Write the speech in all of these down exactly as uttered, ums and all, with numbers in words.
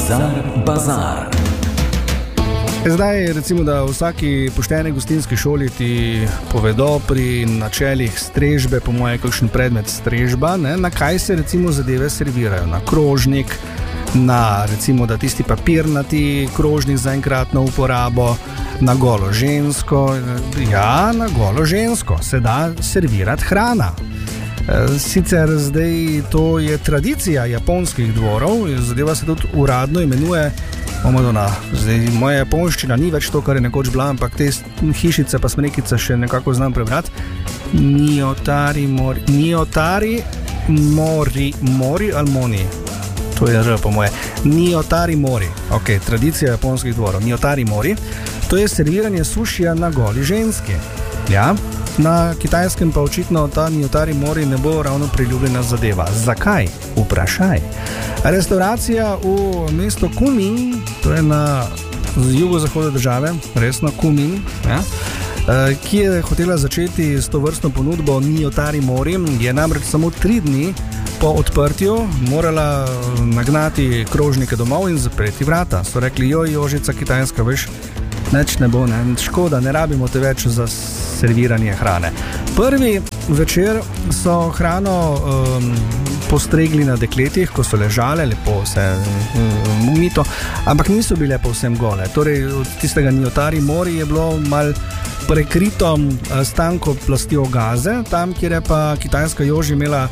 Bizar Bazar. Zdaj, recimo, da v vsaki pošteni gostinski šoli ti povedo pri načelih strežbe, po moje, kakšen predmet strežba, ne, na kaj se recimo zadeve servirajo. Na krožnik, na recimo, da tisti papirnati krožnik za enkratno uporabo, na golo žensko. Ja, na golo žensko se da servirati hrana. Sicer zdaj to je tradicija japonskih dvorov, zadeva se tudi uradno imenuje Omadona. Zdaj, moja japonščina ni več to, kar je nekoč bila, ampak te hišice pa smrekice še nekako znam prebrati. Niotari mori, niotari mori, mori ali moni? To je R po moje. Niotari mori. Ok, tradicija japonskih dvorov. Niotari mori. To je serviranje sušija na goli ženski. Ja, na Kitajskem pa očitno ta niotari mori ne bo ravno priljubljena zadeva. Zakaj? Vprašaj. Restauracija v mestu Kunming, to je na jugozahodu države, resno Kunming, ja, ki je hotela začeti s to vrstno ponudbo niotari mori, je namreč samo tri dni po odprtju morala nagnati krožnike domov in zapreti vrata. So rekli, joj, Jožica Kitajska, veš, neč ne bo, ne, škoda, ne rabimo te več za serviranje hrane. Prvi večer so hrano um, postregli na dekletih, ko so ležale, lepo vse um, umito, ampak niso bile povsem gole. Torej, od tistega niotari mori je bilo mal prekrito uh, stanko plastjo gaze, tam, kjer je pa Kitajska Joži imela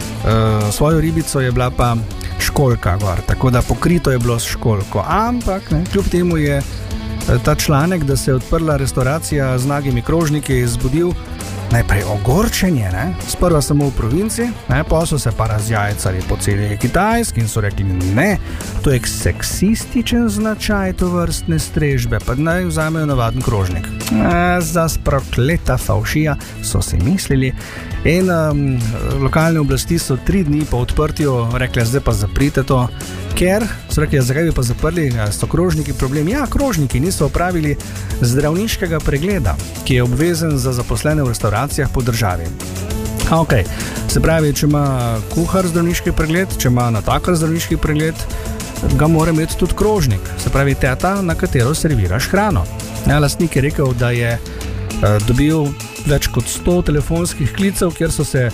uh, svojo ribico, je bila pa školjka gor, tako da pokrito je bilo s školjko. Ampak, ne, kljub temu je ta članek, da se je odprla restauracija z nagimi krožniki, zbudil najprej ogorčenje, ne? Sprva samo v provinci, ne? Pa so se pa razjajcali po celi Kitajski in so rekli, ne, to je seksističen značaj tovrstne strežbe, pa naj vzamejo navaden krožnik. E, za prokleta favšija, so si mislili. In um, lokalne oblasti so tri dni po odprtju rekli, zdaj pa zaprite to, ker so rekli, zakaj bi pa zaprli, so krožniki problem. Ja, krožniki niso opravili zdravniškega pregleda, ki je obvezen za zaposlene v restauracijah po državi. Ok, se pravi, če ima kuhar zdravniški pregled, če ima natakar zdravniški pregled, ga mora imeti tudi krožnik, se pravi teta, na katero serviraš hrano. Ja, lastnik je rekel, da je uh, dobil več kot sto telefonskih klicev, kjer so se,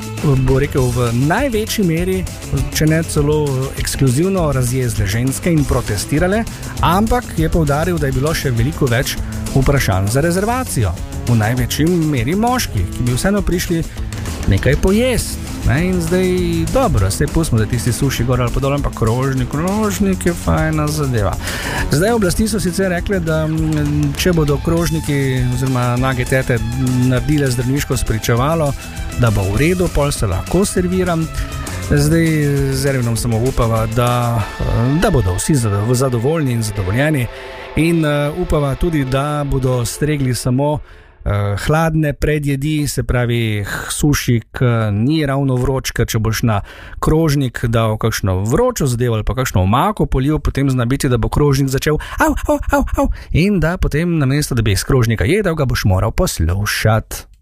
bo rekel, v največji meri, če ne celo ekskluzivno razjezle ženske in protestirale, ampak je poudaril, da je bilo še veliko več vprašanj za rezervacijo. V največji meri moški, ki bi vseeno prišli nekaj pojesti. Ne? In zdaj, dobro, se pustimo, da tisti suši gor ali pa dol, ampak krožnik, krožnik je fajna zadeva. Zdaj oblasti so sicer rekle, da če bodo krožniki oziroma nage tete naredile zdravniško spričevalo, da bo v redu, pol se lahko serviram. Zdaj z Ervinom samo upava, da, da bodo vsi zadovoljni in zadovoljeni in uh, upava tudi, da bodo stregli samo Uh, hladne predjedi, se pravi sušik ni ravno vroč, ker če boš na krožnik dal kakšno vročo zadevo ali pa kakšno omako polil, potem zna biti, da bo krožnik začel au, au, au, au, in da potem namesto, da bi iz krožnika jedel, ga boš moral poslušati.